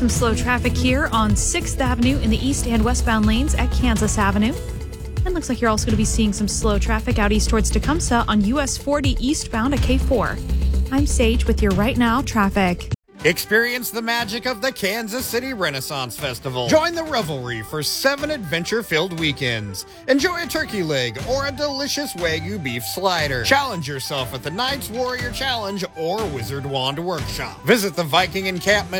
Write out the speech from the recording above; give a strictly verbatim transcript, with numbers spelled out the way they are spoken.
Some slow traffic here on sixth Avenue in the east and westbound lanes at Kansas Avenue. And looks like you're also going to be seeing some slow traffic out east towards Tecumseh on U S forty eastbound at K four. I'm Sage with your Right Now traffic. Experience the magic of the Kansas City Renaissance Festival. Join the revelry for seven adventure-filled weekends. Enjoy a turkey leg or a delicious Wagyu beef slider. Challenge yourself at the Knights Warrior Challenge or Wizard Wand Workshop. Visit the Viking Encampment